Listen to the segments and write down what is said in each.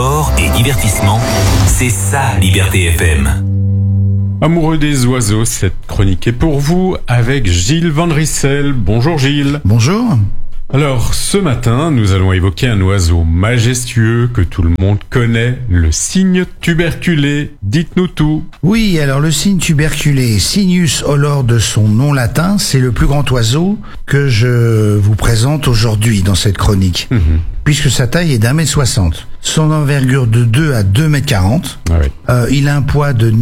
Sport et divertissement, c'est ça Liberté FM. Amoureux des oiseaux, cette chronique est pour vous avec Gilles Van Rissel. Bonjour Gilles. Bonjour. Alors, ce matin, nous allons évoquer un oiseau majestueux que tout le monde connaît, le cygne tuberculé. Dites-nous tout. Oui, alors le cygne tuberculé, Cygnus olor de son nom latin, c'est le plus grand oiseau que je vous présente aujourd'hui dans cette chronique. Puisque sa taille est d'1m60. Son envergure de 2 à 2m40. Ah oui. Il a un poids de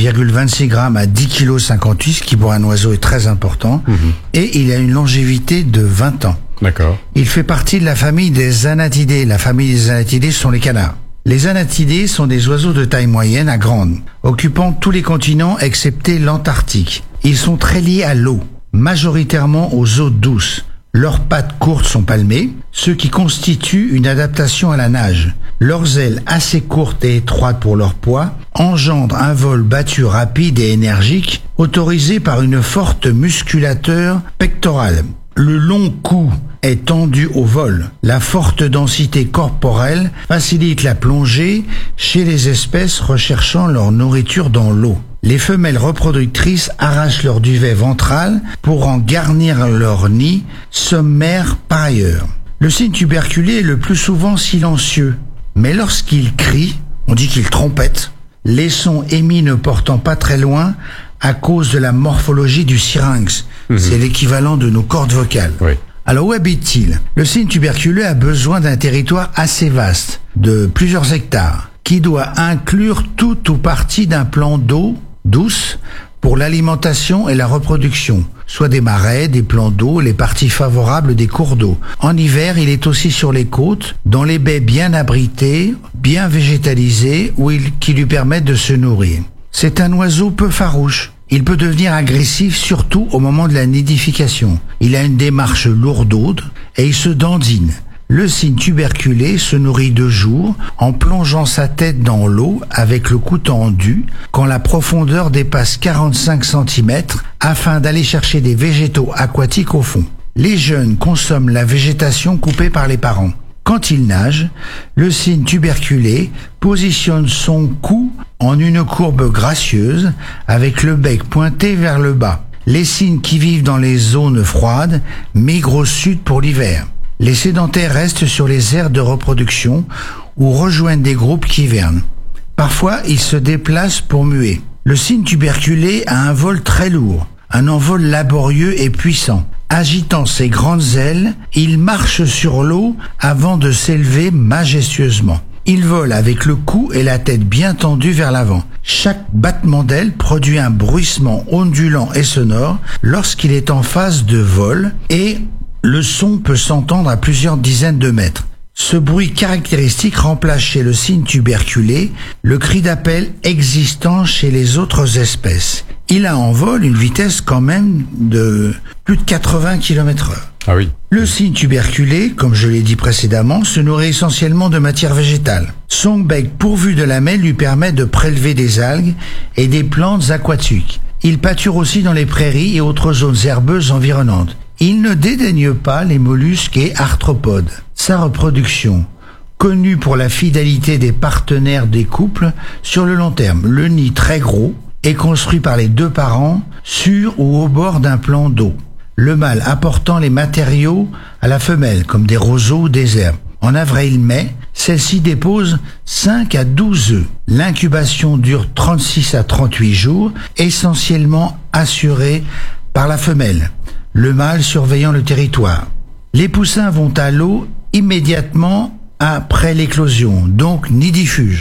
9,26 grammes à 10,58 kg, ce qui pour un oiseau est très important. Et il a une longévité de 20 ans. D'accord. Il fait partie de la famille des Anatidés. La famille des Anatidés sont les canards. Les Anatidés sont des oiseaux de taille moyenne à grande, occupant tous les continents excepté l'Antarctique. Ils sont très liés à l'eau, majoritairement aux eaux douces. Leurs pattes courtes sont palmées, ce qui constitue une adaptation à la nage. Leurs ailes, assez courtes et étroites pour leur poids, engendrent un vol battu rapide et énergique, autorisé par une forte musculature pectorale. Le long cou est tendu au vol. La forte densité corporelle facilite la plongée chez les espèces recherchant leur nourriture dans l'eau. Les femelles reproductrices arrachent leur duvet ventral pour en garnir leur nid sommaire par ailleurs. Le cygne tuberculé est le plus souvent silencieux, mais lorsqu'il crie, on dit qu'il trompette, les sons émis ne portant pas très loin à cause de la morphologie du syrinx. C'est l'équivalent de nos cordes vocales. Oui. Alors où habite-t-il ? Le cygne tuberculé a besoin d'un territoire assez vaste, de plusieurs hectares, qui doit inclure tout ou partie d'un plan d'eau douce pour l'alimentation et la reproduction, soit des marais, des plans d'eau, les parties favorables des cours d'eau. En hiver, il est aussi sur les côtes, dans les baies bien abritées, bien végétalisées, qui lui permettent de se nourrir. C'est un oiseau peu farouche. Il peut devenir agressif surtout au moment de la nidification. Il a une démarche lourdaude et il se dandine. Le cygne tuberculé se nourrit de jour en plongeant sa tête dans l'eau avec le cou tendu quand la profondeur dépasse 45 cm afin d'aller chercher des végétaux aquatiques au fond. Les jeunes consomment la végétation coupée par les parents. Quand il nage, le cygne tuberculé positionne son cou en une courbe gracieuse avec le bec pointé vers le bas. Les cygnes qui vivent dans les zones froides migrent au sud pour l'hiver. Les sédentaires restent sur les aires de reproduction ou rejoignent des groupes qui hivernent. Parfois, ils se déplacent pour muer. Le cygne tuberculé a un vol très lourd, un envol laborieux et puissant. Agitant ses grandes ailes, il marche sur l'eau avant de s'élever majestueusement. Il vole avec le cou et la tête bien tendus vers l'avant. Chaque battement d'aile produit un bruissement ondulant et sonore lorsqu'il est en phase de vol et le son peut s'entendre à plusieurs dizaines de mètres. Ce bruit caractéristique remplace chez le cygne tuberculé le cri d'appel existant chez les autres espèces. Il a en vol une vitesse quand même de plus de 80 km/h. Ah oui. Le cygne tuberculé, comme je l'ai dit précédemment, se nourrit essentiellement de matière végétale. Son bec pourvu de lamelles lui permet de prélever des algues et des plantes aquatiques. Il pâture aussi dans les prairies et autres zones herbeuses environnantes. Il ne dédaigne pas les mollusques et arthropodes. Sa reproduction, connue pour la fidélité des partenaires des couples sur le long terme. Le nid très gros est construit par les deux parents sur ou au bord d'un plan d'eau. Le mâle apportant les matériaux à la femelle, comme des roseaux ou des herbes. En avril-mai, celle-ci dépose 5 à 12 œufs. L'incubation dure 36 à 38 jours, essentiellement assurée par la femelle, le mâle surveillant le territoire. Les poussins vont à l'eau immédiatement après l'éclosion, donc nidifuge.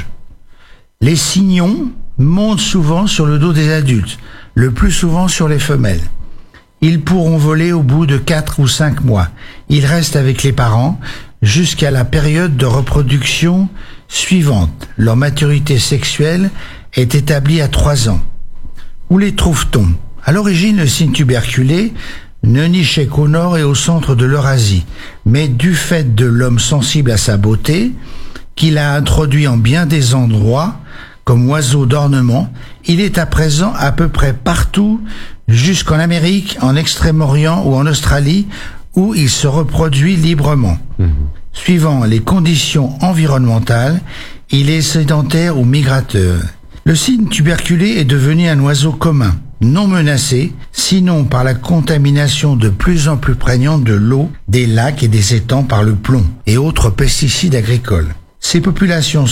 Les cygnons montent souvent sur le dos des adultes, le plus souvent sur les femelles. Ils pourront voler au bout de 4 ou 5 mois. Ils restent avec les parents jusqu'à la période de reproduction suivante. Leur maturité sexuelle est établie à 3 ans. Où les trouve-t-on ? À l'origine, le cygne tuberculé ne nichait qu'au nord et au centre de l'Eurasie, mais du fait de l'homme sensible à sa beauté, qu'il a introduit en bien des endroits, comme oiseau d'ornement, il est à présent à peu près partout, jusqu'en Amérique, en Extrême-Orient ou en Australie, où il se reproduit librement. Suivant les conditions environnementales, Il est sédentaire ou migrateur. Le cygne tuberculé est devenu un oiseau commun, non menacé, sinon par la contamination de plus en plus prégnante de l'eau, des lacs et des étangs par le plomb et autres pesticides agricoles. Ces populations